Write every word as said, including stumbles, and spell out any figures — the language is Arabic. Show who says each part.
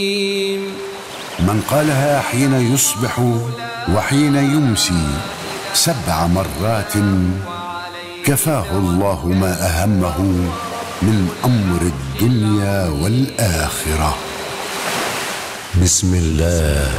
Speaker 1: من قالها حين يصبح وحين يمسي سبع مرات كفاه الله ما أهمه من أمر الدنيا والآخرة.
Speaker 2: بسم الله